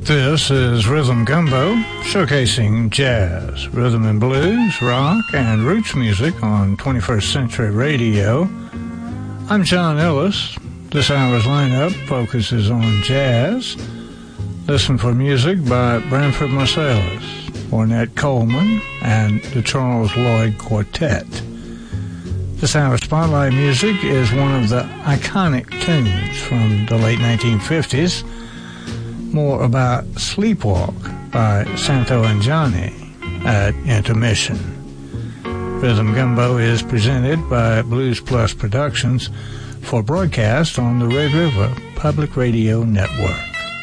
This is Rhythm Gumbo, showcasing jazz, rhythm and blues, rock, and roots music on 21st Century Radio. I'm John Ellis. This hour's lineup focuses on jazz. Listen for music by Branford Marsalis, Ornette Coleman, and the Charles Lloyd Quartet. This hour's spotlight music is one of the iconic tunes from the late 1950s. More about Sleepwalk by Santo and Johnny at intermission. Rhythm Gumbo is presented by Blues Plus Productions for broadcast on the Red River Public Radio Network.